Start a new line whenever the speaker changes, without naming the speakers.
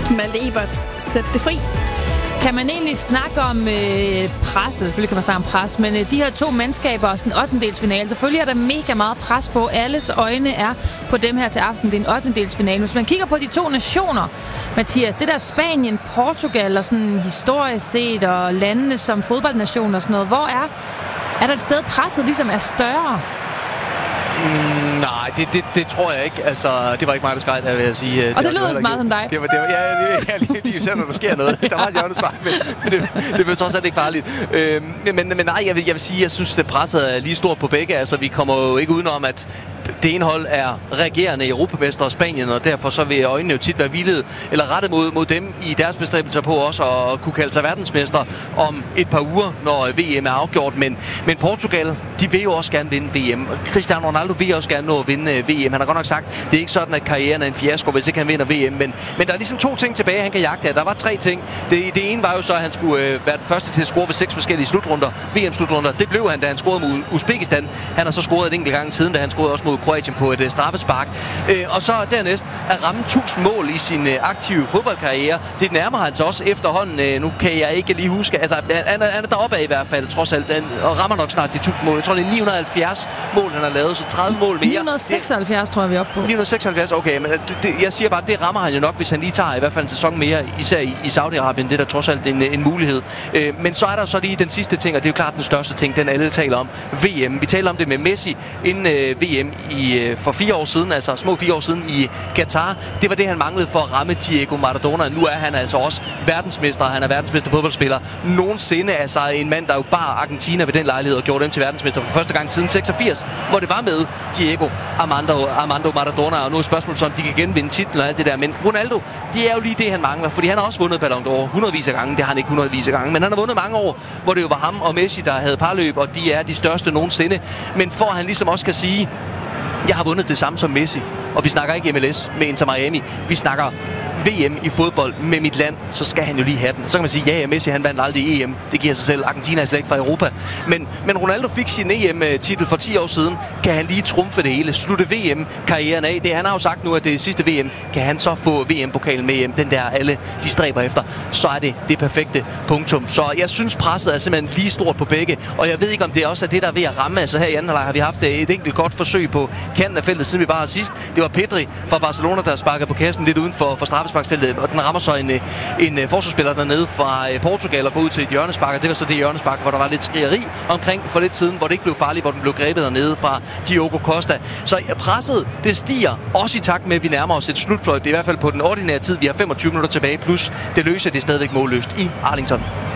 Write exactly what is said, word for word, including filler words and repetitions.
Malte Ebert, sæt det fri.
Kan man egentlig snakke om øh, pres? Selvfølgelig kan man snakke om pres, men øh, de her to mandskaber og sådan en ottendedelsfinale, selvfølgelig er der mega meget pres på. Alles øjne er på dem her til aften. Det er en ottendedelsfinale. Hvis man kigger på de to nationer, Mathias, det der Spanien, Portugal og sådan historisk set, og landene som fodboldnation og sådan noget, hvor er, er der et sted presset ligesom er større?
Mm, nej, det, det, det tror jeg ikke. Altså, det var ikke mig, der skreg, der vil jeg sige.
Og det, det lyder så meget som dig.
Det var, det var, ja, ja, ja, lige, lige selv, når der sker noget. Der var et hjørnespark, men, men det, det er trods alt ikke farligt. Øh, men, men nej, jeg vil, jeg vil sige, jeg synes, det presset er lige stort på begge. Altså, vi kommer jo ikke udenom, at det ene hold er regerende europamestre og Spanien, og derfor så vil øjnene jo tit være vildet eller rettet mod, mod dem i deres bestræbelser på også at kunne kalde sig verdensmester om et par uger, når V M er afgjort. Men, men Portugal, de vil jo også gerne vinde V M. Cristiano Ronaldo vil også gerne nå at vinde V M. Han har godt nok sagt, det er ikke sådan, at karrieren er en fiasko, hvis ikke han vinder V M. Men, men der er ligesom to ting tilbage, han kan jagte her. Der var tre ting. Det, det ene var jo så, at han skulle øh, være den første til at score ved seks forskellige slutrunder. V M-slutrunder. Det blev han, da han scorede mod Uzbekistan. Han har så scoret en enkelt gang siden, da han scorede også mod Kroatien på et uh, straffespark. Øh, og så dernæst at ramme tusind mål i sin uh, aktive fodboldkarriere. Det nærmer han sig også efterhånden. Uh, nu kan jeg ikke lige huske. Altså, han, han er deroppe af i hvert fald, trods alt. Han, og rammer nok snart de tusind mål. Jeg tror, det er ni hundrede og halvfjerds mål, han har lavet. Så tredive mål mere.
ni hundrede og seksoghalvfjerds, tror jeg, vi er oppe på.
ni hundrede og seksoghalvfjerds, okay. Men det, det, jeg siger bare, det rammer han jo nok, hvis han lige tager i hvert fald en sæson mere, især i, i Saudi-Arabien. Det er der trods alt en, en mulighed. Øh, men så er der så lige den sidste ting, og det er jo klart den største ting, den alle taler om. V M. Vi taler om det med Messi inden øh, V M i, øh, for fire år siden, altså små fire år siden i Katar. Det var det, han manglede for at ramme Diego Maradona. Nu er han altså også verdensmester, han er verdensmester fodboldspiller. Nogensinde altså en mand, der jo bar Argentina ved den lejlighed og gjorde dem til verdensmester for første gang siden seksogfirs, hvor det var med Diego Armando, Armando Maradona. Og nu er spørgsmålet, om de kan genvinde titlen og alt det der. Men Ronaldo, det er jo lige det, han mangler, fordi han har også vundet Ballon d'Or hundredvis af gange. Det har han ikke hundredvis af gange, men han har vundet mange år, hvor det jo var ham og Messi, der havde parløb, og de er de største nogensinde. Men for at han ligesom også kan sige, jeg har vundet det samme som Messi, og vi snakker ikke M L S med Inter Miami, vi snakker V M i fodbold med mit land, så skal han jo lige have den. Så kan man sige, ja, ja, Messi han vandt aldrig E M. Det giver sig selv. Argentina er slet ikke fra Europa. Men, men Ronaldo fik sin E M-titel for ti år siden. Kan han lige trumfe det hele? Slutte V M-karrieren af? Det han har jo sagt nu, at det er sidste V M. Kan han så få V M-pokalen med hjem? Den der alle de stræber efter. Så er det det perfekte punktum. Så jeg synes, presset er simpelthen lige stort på begge. Og jeg ved ikke, om det også er det, der er ved at ramme. Altså her i anden halvleg har vi haft et enkelt godt forsøg på kanten af feltet, siden vi var her sidst. Det var Pedri fra Barcelona, der sparkede på kassen lidt uden for, for straffesparksfeltet, og den rammer så en, en forsvarsspiller dernede fra Portugal og går ud til et hjørnespark. Det var så det hjørnespark, hvor der var lidt skrigeri omkring for lidt siden, hvor det ikke blev farligt, hvor den blev grebet dernede fra Diogo Costa. Så presset, det stiger også i takt med, at vi nærmer os et slutfløjt. Det er i hvert fald på den ordinære tid. Vi har femogtyve minutter tilbage, plus det løser det stadigvæk målløst i Arlington.